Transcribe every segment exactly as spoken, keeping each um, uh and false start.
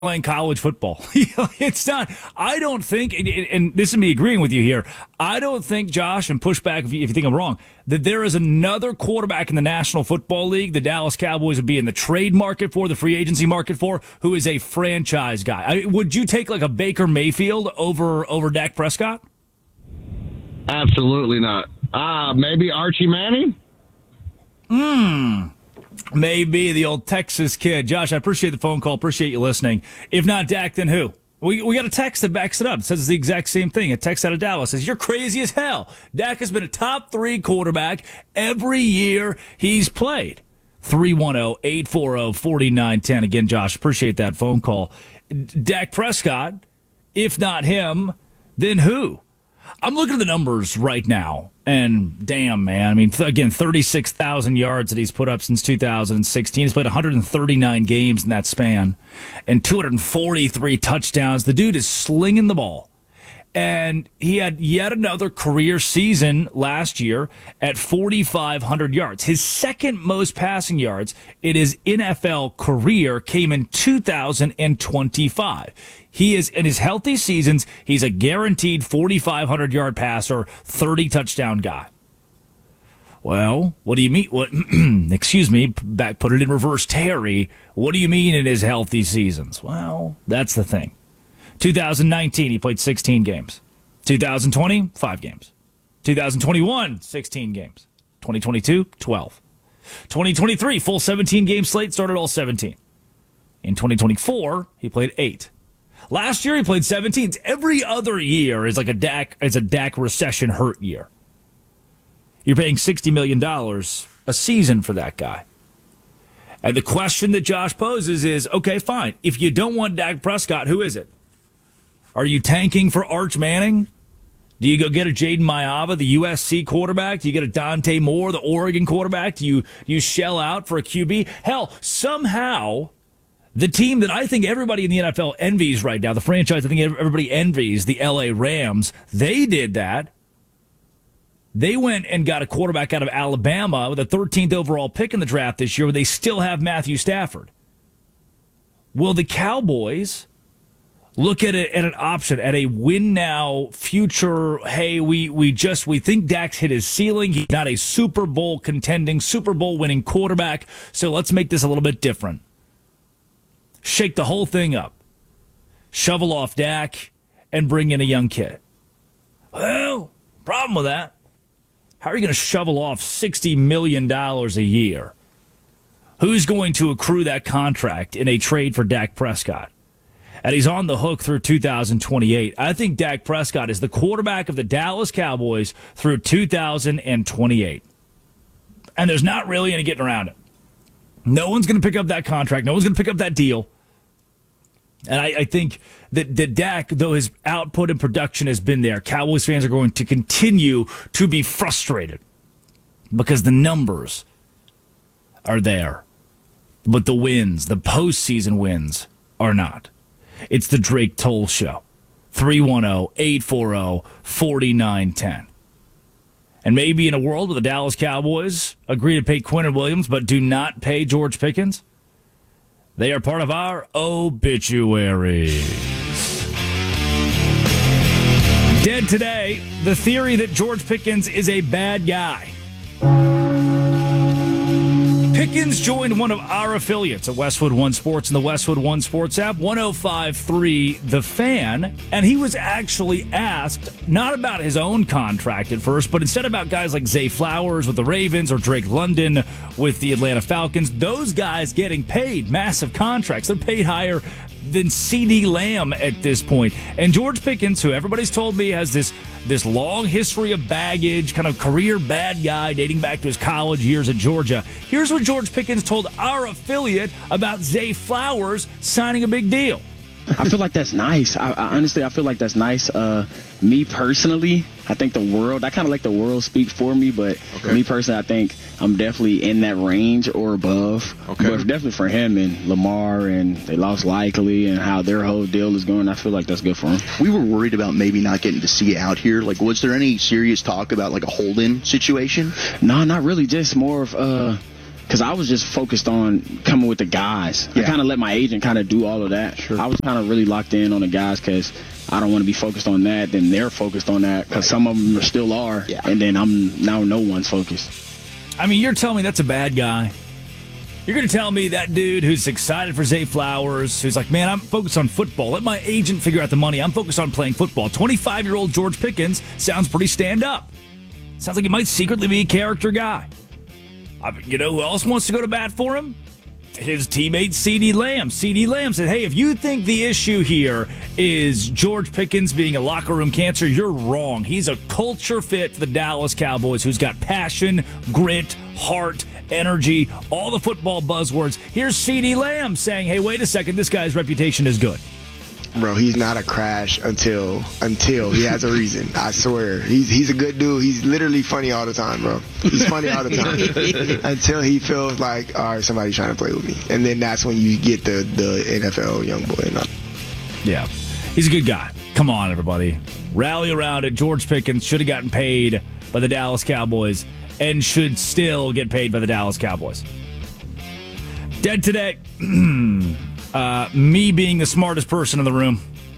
playing college football. It's not. I don't think, and, and this is me agreeing with you here, I don't think, Josh, and push back if you, if you think I'm wrong, that there is another quarterback in the National Football League the Dallas Cowboys would be in the trade market for, the free agency market for, who is a franchise guy. I, would you take like a Baker Mayfield over, over Dak Prescott? Absolutely not. Uh, maybe Archie Manning? Hmm. Maybe the old Texas kid. Josh, I appreciate the phone call. Appreciate you listening. If not Dak, then who? We we got a text that backs it up. It says the exact same thing. A text out of Dallas says, you're crazy as hell. Dak has been a top three quarterback every year he's played. three one zero, eight four zero, four nine one zero. Again, Josh, appreciate that phone call. Dak Prescott, if not him, then who? I'm looking at the numbers right now, and damn, man. I mean, th- again, thirty-six thousand yards that he's put up since two thousand sixteen. He's played one hundred thirty-nine games in that span and two hundred forty-three touchdowns. The dude is slinging the ball. And he had yet another career season last year at forty-five hundred yards. His second most passing yards in his N F L career came in two thousand twenty-five. He is, in his healthy seasons, he's a guaranteed forty-five hundred yard passer, thirty touchdown guy. Well, what do you mean? What? Excuse me, back, put it in reverse, Terry. What do you mean in his healthy seasons? Well, that's the thing. two thousand nineteen, he played sixteen games. two thousand twenty, five games. two thousand twenty-one, sixteen games. twenty twenty-two, twelve. twenty twenty-three, full seventeen game slate, started all seventeen. In twenty twenty-four, he played eight. Last year, he played seventeen. Every other year is like a Dak, is a Dak recession hurt year. You're paying sixty million dollars a season for that guy. And the question that Josh poses is, okay, fine. If you don't want Dak Prescott, who is it? Are you tanking for Arch Manning? Do you go get a Jaden Mayava, the U S C quarterback? Do you get a Dante Moore, the Oregon quarterback? Do you, do you shell out for a Q B? Hell, somehow, the team that I think everybody in the N F L envies right now, the franchise I think everybody envies, the L A Rams, they did that. They went and got a quarterback out of Alabama with a thirteenth overall pick in the draft this year, where they still have Matthew Stafford. Will the Cowboys look at it at an option, at a win now future? Hey, we we just we think Dak's hit his ceiling. He's not a Super Bowl contending, Super Bowl winning quarterback. So let's make this a little bit different. Shake the whole thing up. Shovel off Dak and bring in a young kid. Well, problem with that. How are you going to shovel off sixty million dollars a year? Who's going to accrue that contract in a trade for Dak Prescott? And he's on the hook through two thousand twenty-eight. I think Dak Prescott is the quarterback of the Dallas Cowboys through two thousand twenty-eight. And there's not really any getting around it. No one's going to pick up that contract. No one's going to pick up that deal. And I, I think that, that Dak, though his output and production has been there, Cowboys fans are going to continue to be frustrated because the numbers are there. But the wins, the postseason wins, are not. It's the Drake Toll Show. three one zero, eight four zero, four nine one zero. And maybe in a world where the Dallas Cowboys agree to pay Quinnen Williams but do not pay George Pickens, they are part of our obituaries. Dead today, the theory that George Pickens is a bad guy. Pickens joined one of our affiliates at Westwood One Sports and the Westwood One Sports app, one oh five point three The Fan, and he was actually asked not about his own contract at first, but instead about guys like Zay Flowers with the Ravens or Drake London with the Atlanta Falcons. Those guys getting paid massive contracts. They're paid higher than CeeDee Lamb at this point. And George Pickens, who everybody's told me has this this long history of baggage, kind of career bad guy dating back to his college years at Georgia. Here's what George Pickens told our affiliate about Zay Flowers signing a big deal. I feel like that's nice. I, I honestly, I feel like that's nice. Uh, me personally, I think the world, I kind of like the world speak for me, but okay. me personally, I think I'm definitely in that range or above. Okay. But definitely for him and Lamar, and they lost Likely and how their whole deal is going, I feel like that's good for him. We were worried about maybe not getting to see it out here. Like, was there any serious talk about like a hold-in situation? No, not really. Just more of, uh, because I was just focused on coming with the guys. Yeah. I kind of let my agent kind of do all of that. Sure. I was kind of really locked in on the guys because I don't want to be focused on that. Then they're focused on that because some of them still are. Yeah. And then I'm now no one's focused. I mean, you're telling me that's a bad guy? You're going to tell me that dude who's excited for Zay Flowers, who's like, man, I'm focused on football. Let my agent figure out the money. I'm focused on playing football. twenty-five-year-old George Pickens sounds pretty stand-up. Sounds like he might secretly be a character guy. I mean, you know who else wants to go to bat for him? His teammate, CeeDee Lamb. CeeDee Lamb said, hey, if you think the issue here is George Pickens being a locker room cancer, you're wrong. He's a culture fit for the Dallas Cowboys who's got passion, grit, heart, energy, all the football buzzwords. Here's CeeDee Lamb saying, hey, wait a second, this guy's reputation is good. Bro, he's not a crash until until he has a reason. I swear. He's he's a good dude. He's literally funny all the time, bro. He's funny all the time. Until he feels like, all right, somebody's trying to play with me. And then that's when you get the, the N F L young boy. Yeah. He's a good guy. Come on, everybody. Rally around it. George Pickens should have gotten paid by the Dallas Cowboys and should still get paid by the Dallas Cowboys. Dead today. Uh, me being the smartest person in the room.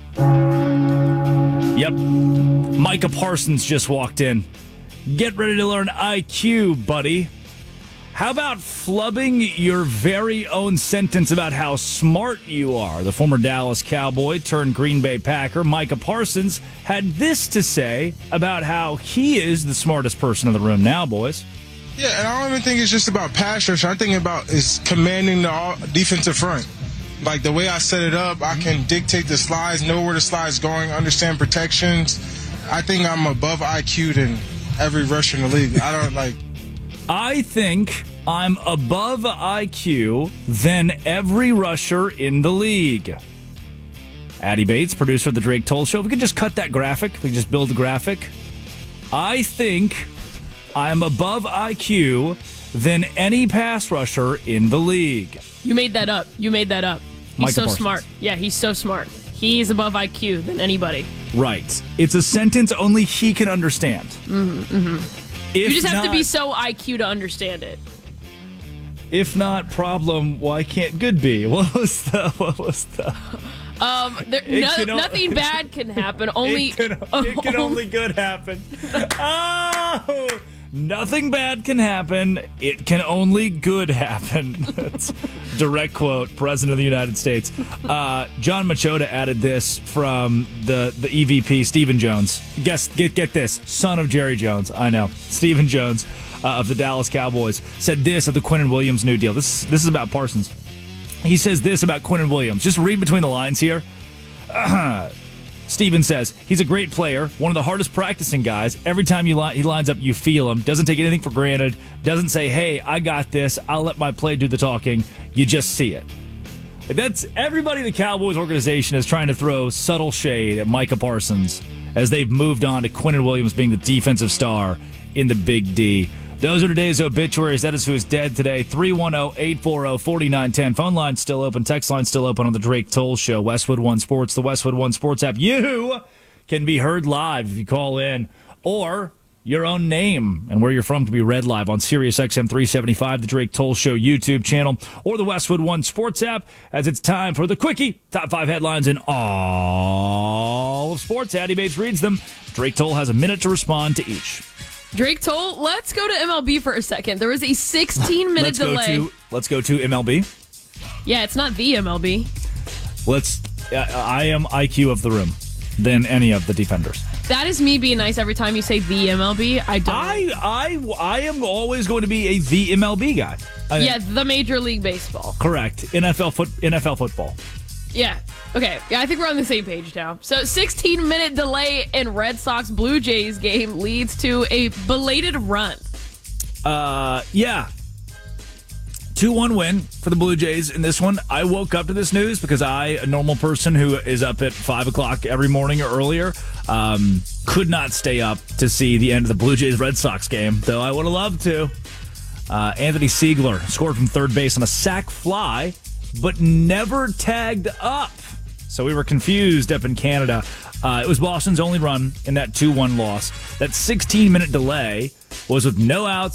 Yep. Micah Parsons just walked in. Get ready to learn I Q, buddy. How about flubbing your very own sentence about how smart you are? The former Dallas Cowboy turned Green Bay Packer, Micah Parsons, had this to say about how he is the smartest person in the room now, boys. Yeah, and I don't even think it's just about pass rush. I think about is commanding the defensive front. Like, the way I set it up, I can dictate the slides, know where the slide's going, understand protections. I think I'm above I Q than every rusher in the league. I don't, like... I think I'm above I Q than every rusher in the league. Addy Bates, producer of the Drake Toll Show. If we could just cut that graphic. We could just build the graphic. I think I'm above I Q than any pass rusher in the league. You made that up. You made that up. He's Micah so Parsons. smart. Yeah, he's so smart. He's above I Q than anybody. Right. It's a sentence only he can understand. Mm-hmm, mm-hmm. You just have not, to be so I Q to understand it. If not problem, why can't good be? What was the... What was the... Um, there, no, nothing bad can happen. Only... It can, it can only good happen. Oh... Nothing bad can happen. It can only good happen. That's direct quote, President of the United States. Uh, John Machota added this from the, the E V P, Stephen Jones. Guess, get, get this, son of Jerry Jones. I know. Stephen Jones uh, of the Dallas Cowboys said this of the Quinnen Williams new deal. This, this is about Parsons. He says this about Quinnen Williams. Just read between the lines here. Uh, Steven says, he's a great player, one of the hardest practicing guys. Every time you li- he lines up, you feel him. Doesn't take anything for granted. Doesn't say, hey, I got this. I'll let my play do the talking. You just see it. That's everybody in the Cowboys organization is trying to throw subtle shade at Micah Parsons as they've moved on to Quinnen Williams being the defensive star in the Big D. Those are today's obituaries. That is who is dead today. three one zero, eight four zero, four nine one zero. Phone line still open. Text line still open on the Drake Toll Show. Westwood One Sports, the Westwood One Sports app. You can be heard live if you call in, or your own name and where you're from can be read live on Sirius X M three seventy-five, the Drake Toll Show YouTube channel, or the Westwood One Sports app, as it's time for the Quickie. Top five headlines in all of sports. Addy Bates reads them. Drake Toll has a minute to respond to each. Drake Toll, let's go to M L B for a second. There was a sixteen-minute delay. Go to, let's go to M L B. Yeah, it's not the M L B. Let's. Uh, I am I Q of the room than any of the defenders. That is me being nice every time you say the M L B. I don't. I I I am always going to be a the M L B guy. I, yeah, the Major League Baseball. Correct. N F L foot N F L football. Yeah. Okay. Yeah, I think we're on the same page now. So, sixteen-minute delay in Red Sox Blue Jays game leads to a belated run. Uh, yeah. two one win for the Blue Jays in this one. I woke up to this news because I, a normal person who is up at five o'clock every morning or earlier, um, could not stay up to see the end of the Blue Jays-Red Sox game, though I would have loved to. Uh, Anthony Siegler scored from third base on a sac fly, but never tagged up. So we were confused up in Canada. Uh, it was Boston's only run in that two one loss. That sixteen-minute delay was with no outs,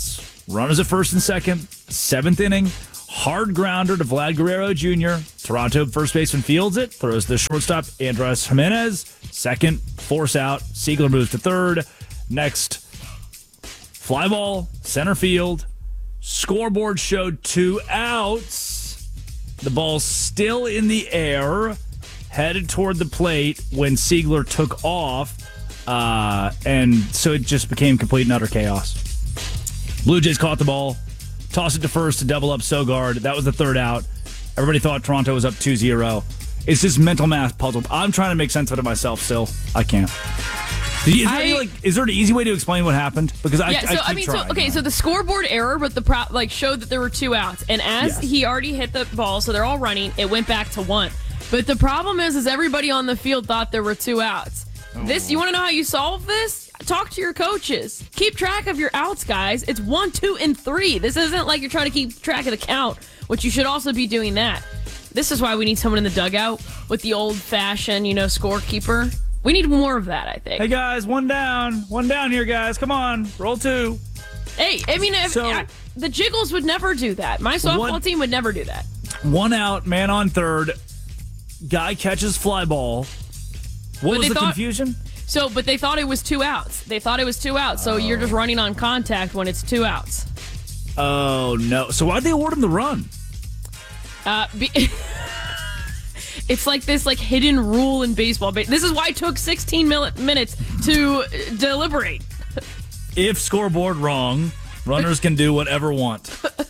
runners at first and second, seventh inning, hard grounder to Vlad Guerrero Junior Toronto first baseman fields it, throws to the shortstop, Andres Jimenez. Second, force out. Siegler moves to third. Next, fly ball, center field. Scoreboard showed two outs. The ball's still in the air, headed toward the plate when Siegler took off. Uh, and so it just became complete and utter chaos. Blue Jays caught the ball, tossed it to first to double up Sogard. That was the third out. Everybody thought Toronto was up two zero. It's this mental math puzzle. I'm trying to make sense of it myself still. I can't. Is there, I, like, is there an easy way to explain what happened? Because I, yeah, so I, keep I mean, trying, so okay, man. so the scoreboard error, but the pro, like showed that there were two outs, and as Yes. he already hit the ball, so they're all running. It went back to one. But the problem is, is everybody on the field thought there were two outs. Oh. This, you want to know how you solve this? Talk to your coaches. Keep track of your outs, guys. It's one, two, and three. This isn't like you're trying to keep track of the count, which you should also be doing that. This is why we need someone in the dugout with the old-fashioned, you know, scorekeeper. We need more of that, I think. Hey, guys, one down. One down here, guys. Come on. Roll two. Hey, I mean, if, So- I, the Jiggles would never do that. My softball One- team would never do that. One out, man on third. Guy catches fly ball. What But was they the thought- confusion? So, but they thought it was two outs. They thought it was two outs, so you're just running on contact when it's two outs. Oh, no. So why'd they award him the run? Uh, be, it's like this like hidden rule in baseball. But this is why it took sixteen mil- minutes to uh, deliberate. If scoreboard wrong, runners can do whatever want.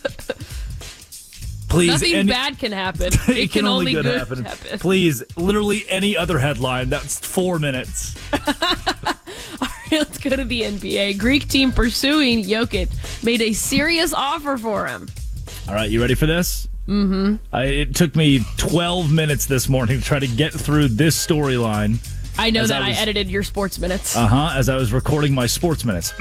Please, Nothing any- bad can happen. it, It can only good happen. happen. Please, literally any other headline. That's four minutes. Let's go to the N B A. Greek team pursuing Jokic made a serious offer for him. All right, you ready for this? Mm-hmm. I, it took me twelve minutes this morning to try to get through this storyline. I know As that I I, was- edited your sports minutes. Uh-huh, as I was recording my sports minutes.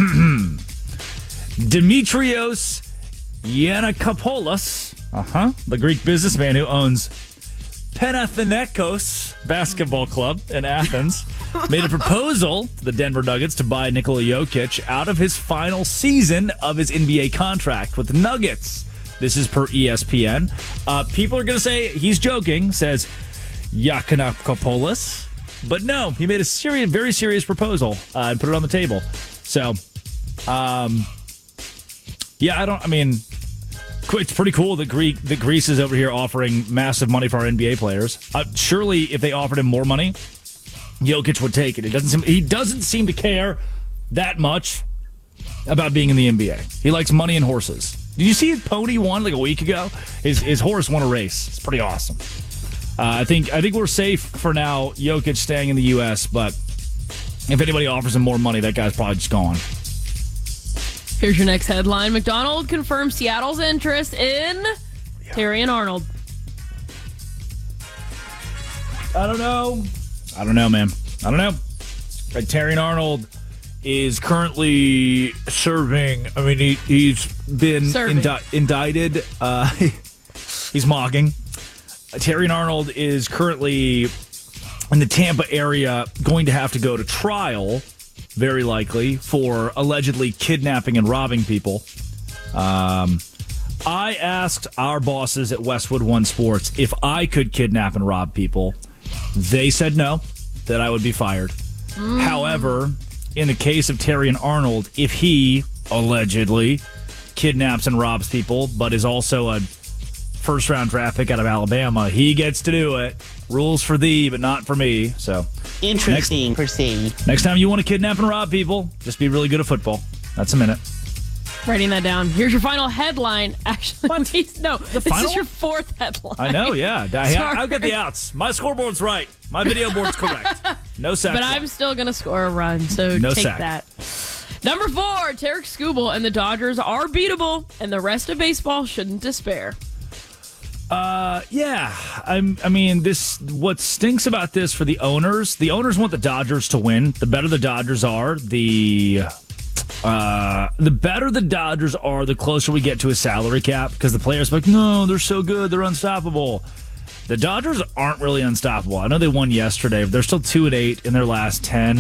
Dimitrios Yiannakopoulos, uh-huh, the Greek businessman who owns Panathinaikos Basketball Club in Athens, made a proposal to the Denver Nuggets to buy Nikola Jokic out of his final season of his N B A contract with the Nuggets. This is per E S P N. Uh, people are going to say he's joking, says Yiannakopoulos. But no, he made a serious, very serious proposal uh, and put it on the table. So, um, yeah, I don't, I mean, it's pretty cool that Greek that Greece is over here offering massive money for our N B A players. Uh, surely, if they offered him more money, Jokic would take it. It doesn't seem he doesn't seem to care that much about being in the N B A. He likes money and horses. Did you see his pony won like a week ago? His his horse won a race. It's pretty awesome. Uh, I think I think we're safe for now. Jokic staying in the U S, but if anybody offers him more money, that guy's probably just gone. Here's your next headline. McDonald confirms Seattle's interest in Terrion Arnold. I don't know. I don't know, man. I don't know. Right, Terrion Arnold is currently serving. I mean, he, he's been Serving. indi- indicted. Uh, he's mocking. Terrion Arnold is currently in the Tampa area, going to have to go to trial, very likely, for allegedly kidnapping and robbing people. Um, I asked our bosses at Westwood One Sports if I could kidnap and rob people. They said no, that I would be fired. Mm. However, in the case of Terrion Arnold, if he allegedly kidnaps and robs people, but is also a first-round draft pick out of Alabama, he gets to do it. Rules for thee, but not for me. So, Interesting. Next, Proceed. next time you want to kidnap and rob people, just be really good at football. That's a minute. Writing that down. Here's your final headline. Actually, What? no, The this final is your one? fourth headline. I know, yeah. I, Sorry. I've got the outs. My scoreboard's right. My video board's correct. No sack. But I'm still going to score a run, so No take sack. that. Number four, Tarek Skubal and the Dodgers are beatable, and the rest of baseball shouldn't despair. Uh, yeah. I'm. I mean, this. What stinks about this for the owners? The owners want the Dodgers to win. The better the Dodgers are, the uh, the better the Dodgers are, the closer we get to a salary cap. Because the players are like, no, they're so good, they're unstoppable. The Dodgers aren't really unstoppable. I know they won yesterday, but they're still two and eight in their last ten.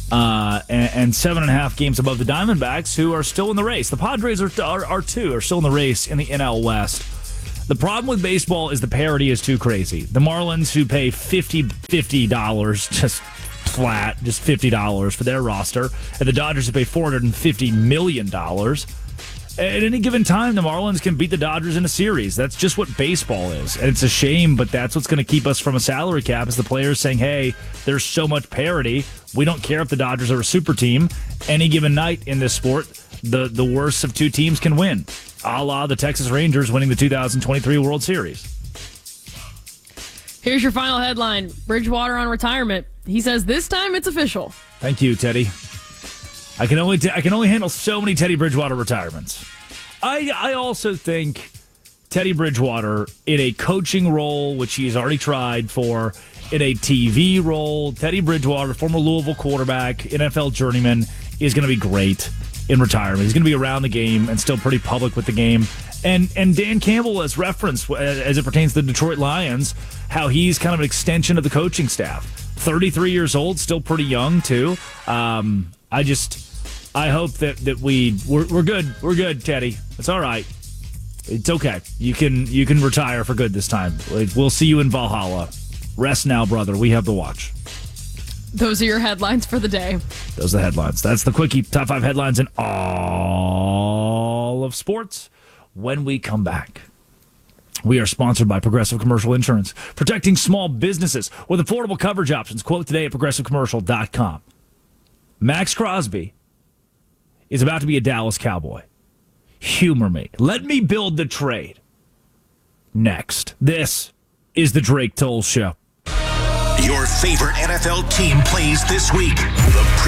uh, and, and seven and a half games above the Diamondbacks, who are still in the race. The Padres are, are, are two, are still in the race in the N L West. The problem with baseball is the parity is too crazy. The Marlins, who pay fifty dollars just flat, just fifty dollars for their roster, and the Dodgers, who pay four hundred fifty million dollars. At any given time, the Marlins can beat the Dodgers in a series. That's just what baseball is. And it's a shame, but that's what's going to keep us from a salary cap, is the players saying, hey, there's so much parity. We don't care if the Dodgers are a super team. Any given night in this sport, the, the worst of two teams can win, a la the Texas Rangers winning the two thousand twenty-three World Series. Here's your final headline. Bridgewater on retirement. He says this time it's official. Thank you, Teddy. I can only t- I can only handle so many Teddy Bridgewater retirements. I I also think Teddy Bridgewater in a coaching role, which he's already tried for, in a T V role, Teddy Bridgewater, former Louisville quarterback, N F L journeyman, is going to be great in retirement. He's going to be around the game and still pretty public with the game. And and Dan Campbell has referenced, as it pertains to the Detroit Lions, how he's kind of an extension of the coaching staff. thirty-three years old, still pretty young, too. Um, I just... I hope that, that we we're, we're good. We're good, Teddy. It's all right. It's okay. You can you can retire for good this time. We'll see you in Valhalla. Rest now, brother. We have the watch. Those are your headlines for the day. Those are the headlines. That's the quickie. Top five headlines in all of sports. When we come back, we are sponsored by Progressive Commercial Insurance, protecting small businesses with affordable coverage options. Quote today at progressive commercial dot com. Max Crosby is about to be a Dallas Cowboy. Humor me. Let me build the trade. Next. This is the Drake Toll Show. Your favorite N F L team plays this week. The